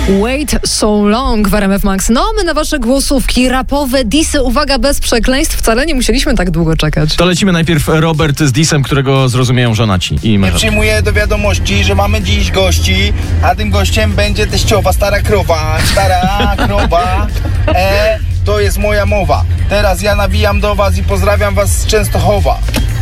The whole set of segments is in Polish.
Wait so long w RMF Max. No, my na wasze głosówki, rapowe disy, uwaga, bez przekleństw. Wcale nie musieliśmy tak długo czekać. To lecimy najpierw Robert z disem, którego zrozumieją żonaci i Nie przyjmuję do wiadomości, że mamy dziś gości, a tym gościem będzie teściowa, stara krowa. To jest moja mowa. Teraz ja nawijam do was i pozdrawiam was z Częstochowa.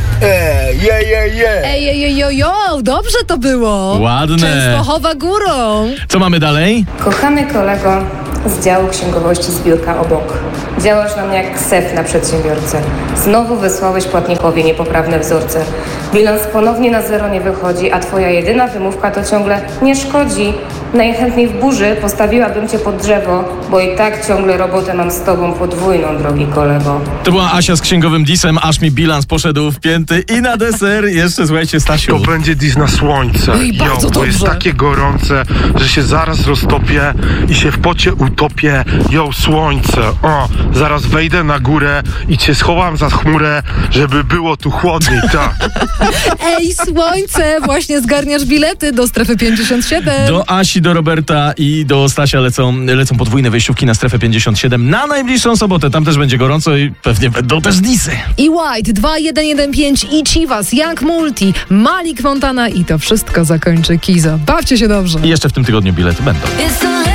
Ej, dobrze to było. Ładne. Częstochowa górą. Co mamy dalej? Kochany kolego z działu księgowości z biurka obok. Działasz nam jak sef na przedsiębiorcę. Znowu wysłałeś płatnikowi niepoprawne wzorce. Bilans ponownie na zero nie wychodzi, a twoja jedyna wymówka to ciągle nie szkodzi. Najchętniej w burzy postawiłabym cię pod drzewo, bo i tak ciągle robotę mam z tobą podwójną, drogi kolego. To była Asia z księgowym disem, aż mi bilans poszedł w pięty i na deser jeszcze, słuchajcie, Stasiu. To będzie dis na słońce. Oj, bardzo bo jest dobrze. takie gorące, że się zaraz roztopię i się w pocie utopię. Słońce. Zaraz wejdę na górę i cię schowam za chmurę, żeby było tu chłodniej, tak. Ej, słońce, właśnie zgarniasz bilety do strefy 57. Do Asi, do Roberta i do Stasia lecą podwójne wejściówki na strefę 57 na najbliższą sobotę. Tam też będzie gorąco i pewnie będą też disy. I White 2115 i Chivas, Young Multi, Malik Montana i to wszystko zakończy Kizo. Bawcie się dobrze. I jeszcze w tym tygodniu bilety będą. It's a